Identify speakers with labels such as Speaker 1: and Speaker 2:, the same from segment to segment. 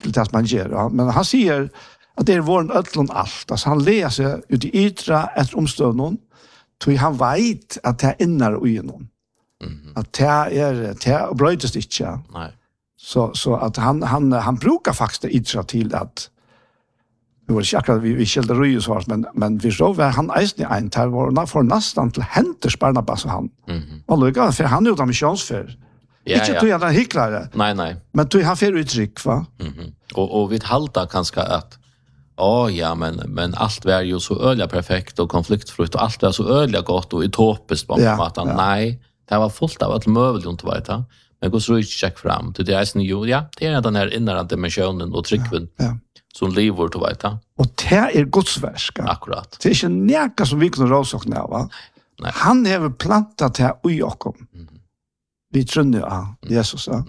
Speaker 1: til det som han gjør. Ja. Men han sier at det våren ödlån allt. Altså han leser ut i ytra etter omstøvnen, så han vet at det innar og i noen. At det brøytes ikke.
Speaker 2: Nej.
Speaker 1: Så at han brukar faktisk det ytra til at det var ikke akkurat vi skjelte røye så, men vi så var han eisen i en til var for nesten til henters Barnabas og han. Og lukket, for han gjorde missionsfer. Ikke tog han hyklare.
Speaker 2: Nej.
Speaker 1: Men tog han fer uttrykk, va?
Speaker 2: Och vi halta kanske att ja, men allt var ju så öliga perfekt och konfliktfritt och allt var så öliga gott och utopiskt på att nej, det var fullt av allt möjligt inte vet jag. Men går så inte check fram till det är sen ju det är den här inre dimensionen och tryckven. Som lever till vet jag.
Speaker 1: Och det är Guds verk.
Speaker 2: Akkurat.
Speaker 1: Det är inte näka som vi kan råsa och va? Nej. Han har plantat det i oss. Vi tror ja, Jesus ja.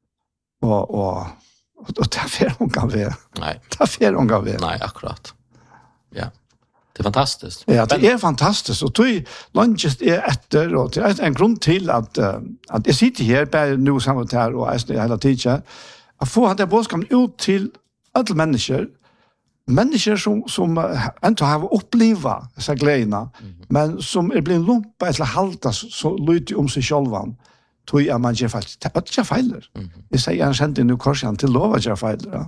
Speaker 1: Och det är fel hon kan vi.
Speaker 2: Nej.
Speaker 1: Det är fel hon kan vi.
Speaker 2: Nej, akkurat. Ja. Det är fantastiskt.
Speaker 1: Ja, det är fantastiskt. Och då lunches är efter och det är en grund till att jag sitter här bara nu samtidigt här och är hela tiden. Att få det budskapet ut till alla människor som inte har upplevt dessa glädjerna, men som är blivit lumpa eller halta så lite om sig själva. Tror jag man gör faktiskt att jag feiler. Jag säger en sent nu korsan till lov att jag feiler.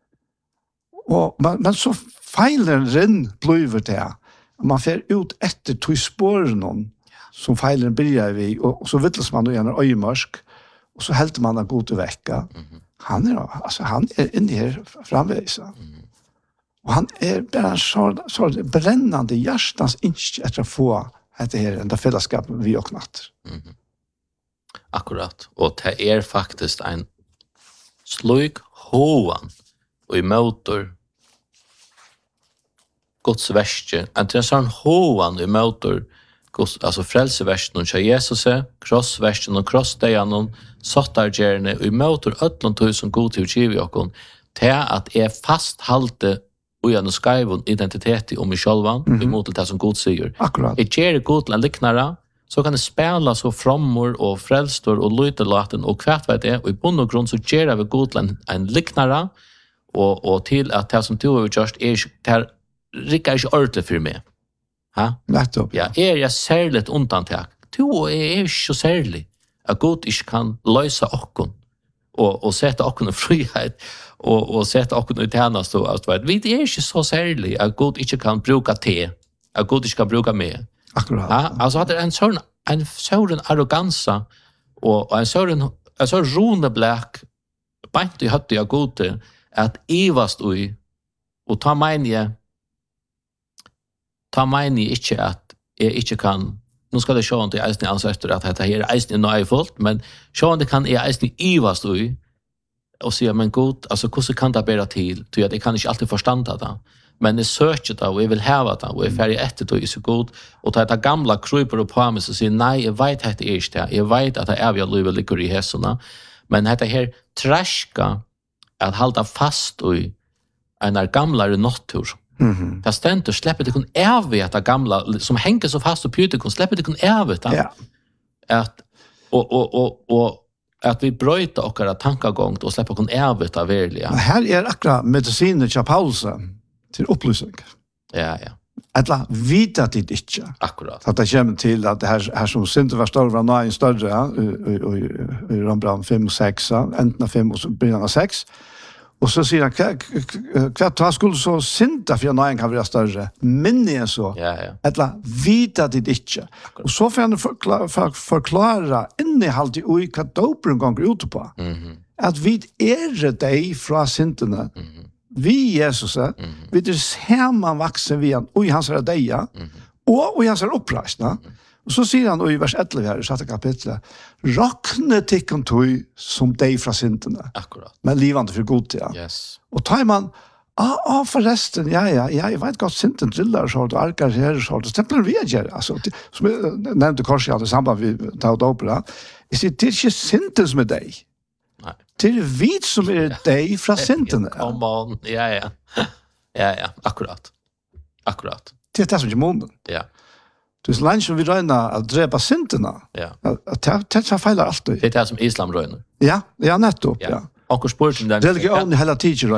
Speaker 1: Och men så feiler den blöver det. Man får ut efter två spåren någon som feiler börjar vi och så vittlas man då gärna öjmörsk och så helt man en god vecka. Han är inne här framvägs. Och han är bara så brännande hjärtans inch efter att få det här ända fällskap vi och natt.
Speaker 2: Akkurat. Och det är faktiskt en slug hoan och i motor Guds verste. Det är en sån hoan i motor alltså frälseversen och Jesus krossversen och krossdejan sottargärne och i motor ötlon tusen god till giv och till att är fasthalte och en skivon identitet om i självan emot det som God säger.
Speaker 1: Akkurat.
Speaker 2: Det ger God en liknare så kan det spela så frammor och frälstor och lytelaten och kvart vet det och i bund och grund så ger vi God en liknare och till att det som du har gjort är det rickar inte ordet för mig. Ha?
Speaker 1: Nettopp.
Speaker 2: Ja, jag särskilt undantag. Du är inte så särskilt att God inte kan lösa okon och sätta okon i frihet och sätta okon i tjänst och allt vad. Vi är inte så särskilt att God inte kan bruka te, att God inte kan bruka mig.
Speaker 1: Akkurat.
Speaker 2: Ja, alltså det är en sådan arrogansa och en sådan runebläck bant i hade jag gode att evast och ta mig inte att jag inte kan nu ska det sjå inte ens ansökter att det här är ens nöjfullt men sjå det kan är ens evast och säga men god alltså hur kan det bära till till att jag kan inte alltid förstå det. Men det söker det och jag vill ha det och jag är färdig efter det är så god och ta det gamla kryper på mig så säger nej jag vet att det är det jag vet att det är jag lever ligger i hästarna men det här trashka att hålla fast i en gamla natur. Det ständer släpper det kun erveta gamla som hänger så fast och pyter kun släpper det kun erveta.
Speaker 1: Ja.
Speaker 2: Att och att vi bryter och tankegång och släpper kun erveta verkligen.
Speaker 1: Här är akkurat medicinen till Paulsen. Till upplysning.
Speaker 2: Ja.
Speaker 1: Alla vita det inte.
Speaker 2: Akkurat.
Speaker 1: Att det kommer till att det här som synd var större var någon större i Rambran 5 och 6, ändna 5 och början 6. Och så säger han kvart skulle så synda för någon kan vara större. Men är så.
Speaker 2: Ja.
Speaker 1: Alla vita det inte. Och så får han förklara innehållet i olika doper gånger ut på. Att vi är dig från synderna. Vi Jesus, vi är sammanvuxen vi han och i hans deja och i hans uppreisna. Och så säger han i vers 11 här i 6 kapitlet rakne tikkon tog som dig från synderna.
Speaker 2: Akkurat.
Speaker 1: Men livande för god ja.
Speaker 2: Yes.
Speaker 1: Och tar man förresten, jag vet gott synden drillar så och arkar här så det stämmer vi gör alltså som jag nämnde kanske hade samband vi tog opera. Är det inte synden som är dig?
Speaker 2: Nej.
Speaker 1: Det är vi som är dig från synden.
Speaker 2: Come on. Ja. Akkurat.
Speaker 1: Det är det som är månen.
Speaker 2: Ja.
Speaker 1: Det är så länge som vi röjnar att dräpa synderna.
Speaker 2: Ja.
Speaker 1: Det feilar alltid.
Speaker 2: Det är det som islam röjnar.
Speaker 1: Ja, nettopp. Ja.
Speaker 2: Och spurten den
Speaker 1: Religion hela tiden